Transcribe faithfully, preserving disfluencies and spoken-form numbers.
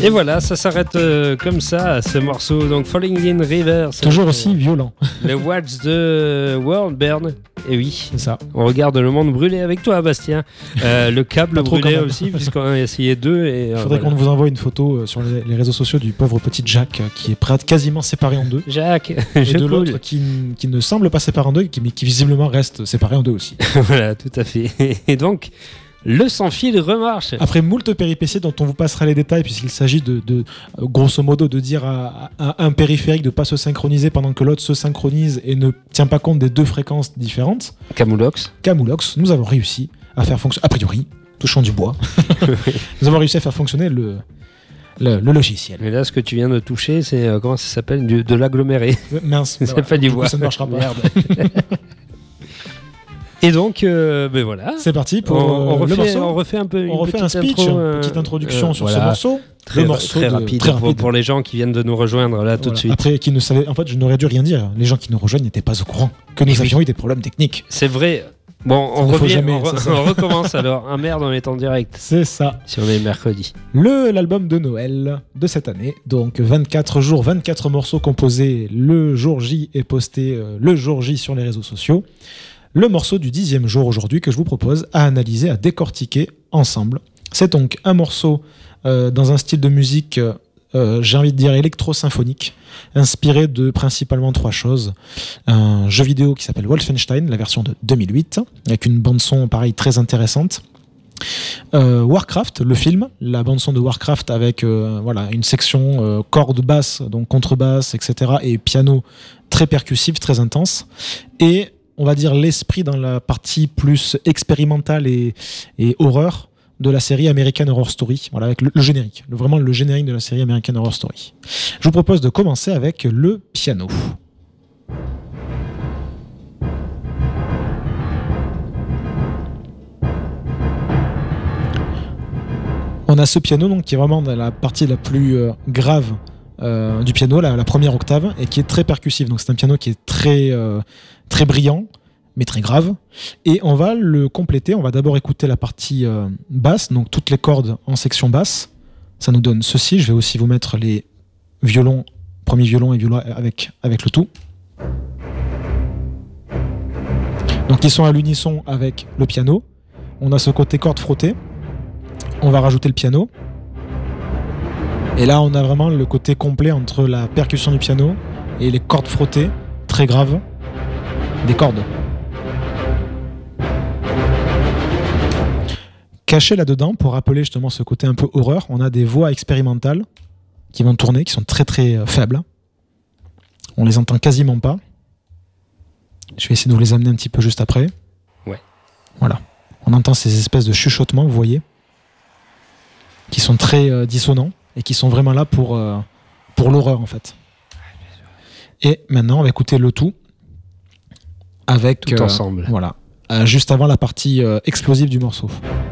Et voilà, ça s'arrête euh, comme ça, ce morceau. Donc Falling in River. Toujours aussi euh, violent. Le Watch the World Burn. Et oui, c'est ça. On regarde le monde brûler avec toi, Bastien. Euh, le câble brûlé aussi, puisqu'on a essayé deux. Et, Il euh, faudrait voilà. qu'on vous envoie une photo sur les, les réseaux sociaux du pauvre petit Jack qui est prêt, quasiment séparé en deux. Jack, et je de coule. l'autre qui, qui ne semble pas séparé en deux, qui, mais qui visiblement reste séparé en deux aussi. Voilà, tout à fait. Et donc, le sans-fil remarche. Après moult péripéties dont on vous passera les détails, puisqu'il s'agit de, de grosso modo de dire à, à un périphérique de ne pas se synchroniser pendant que l'autre se synchronise et ne tient pas compte des deux fréquences différentes. Camoulox. Camoulox, nous avons réussi à faire fonctionner, a priori, touchant du bois, nous avons réussi à faire fonctionner le, le, le logiciel. Mais là, ce que tu viens de toucher, c'est, euh, comment ça s'appelle, du, de l'aggloméré. Euh, mince, c'est voilà, pas du bois. Ça ne marchera pas. Merde. Et donc, euh, ben voilà. C'est parti pour on, on euh, refait, le morceau. On refait un peu une on refait petite un speech, intro, une euh, petite introduction euh, sur voilà. ce morceau. Très, le morceau très, de, rapide, très pour, rapide pour les gens qui viennent de nous rejoindre là tout voilà. de suite. Après, qui ne savaient, en fait, je n'aurais dû rien dire. Les gens qui nous rejoignent n'étaient pas au courant que nous Et avions oui. eu des problèmes techniques. C'est vrai. Bon, on Ça, revient, jamais, on, re- on recommence alors. Un merde, on est en direct. C'est ça. Si on est mercredi. Le, l'album de Noël de cette année. Donc vingt-quatre jours, vingt-quatre morceaux composés le jour J et postés euh, le jour J sur les réseaux sociaux. Le morceau du dixième jour aujourd'hui que je vous propose à analyser, à décortiquer ensemble. C'est donc un morceau euh, dans un style de musique, euh, j'ai envie de dire électro-symphonique, inspiré de principalement trois choses. Un jeu vidéo qui s'appelle Wolfenstein, la version de deux mille huit, avec une bande-son pareil très intéressante. Euh, Warcraft, le film, la bande-son de Warcraft avec euh, voilà, une section euh, cordes basses, donc contrebasse, et cetera, et piano très percussif, très intense. Et on va dire l'esprit dans la partie plus expérimentale et, et horreur de la série American Horror Story, voilà, avec le, le générique, le, vraiment le générique de la série American Horror Story. Je vous propose de commencer avec le piano. On a ce piano donc, qui est vraiment dans la partie la plus euh, grave euh, du piano, la, la première octave, et qui est très percussif. Donc c'est un piano qui est très, euh, très brillant, mais très grave. Et on va le compléter. On va d'abord écouter la partie euh, basse, donc toutes les cordes en section basse. Ça nous donne ceci. Je vais aussi vous mettre les violons, premier violon et violon avec, avec le tout. Donc ils sont à l'unisson avec le piano. On a ce côté cordes frottées. On va rajouter le piano. Et là, on a vraiment le côté complet entre la percussion du piano et les cordes frottées, très graves, des cordes. Caché là-dedans, pour rappeler justement ce côté un peu horreur, on a des voix expérimentales qui vont tourner, qui sont très très euh, faibles. On les entend quasiment pas. Je vais essayer de vous les amener un petit peu juste après. Ouais. Voilà. On entend ces espèces de chuchotements, vous voyez, qui sont très euh, dissonants et qui sont vraiment là pour, euh, pour l'horreur en fait. Et maintenant, on va écouter le tout avec... Tout euh, ensemble. Voilà. Euh, juste avant la partie euh, explosive du morceau.